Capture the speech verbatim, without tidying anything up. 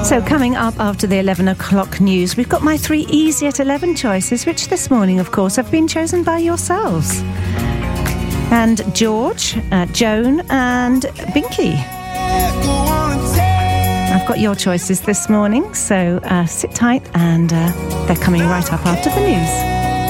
So coming up after the eleven o'clock news, we've got my three easy at eleven choices, which this morning, of course, have been chosen by yourselves. And George, uh, Joan and Binky. I've got your choices this morning, so uh, sit tight, and uh, they're coming right up after the news.